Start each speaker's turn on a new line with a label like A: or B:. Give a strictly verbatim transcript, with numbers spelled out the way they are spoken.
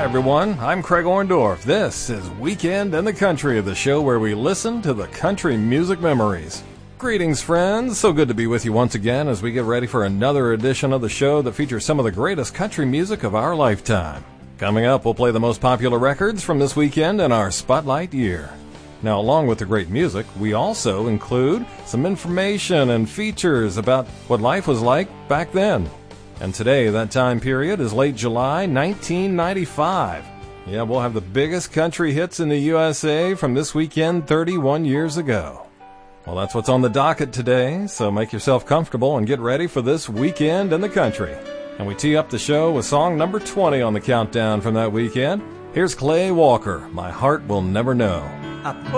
A: everyone. I'm Craig Orndorff. This is Weekend in the Country, the show where we listen to the country music memories. Greetings, friends. So good to be with you once again as we get ready for another edition of the show that features some of the greatest country music of our lifetime. Coming up, we'll play the most popular records from this weekend in our Spotlight year. Now, along with the great music, we also include some information and features about what life was like back then. And today, that time period is late July nineteen ninety-five. Yeah, we'll have the biggest country hits in the U S A from this weekend thirty-one years ago. Well, that's what's on the docket today, so make yourself comfortable and get ready for this weekend in the country. And we tee up the show with song number twenty on the countdown from that weekend. Here's Clay Walker, My Heart Will Never Know.
B: I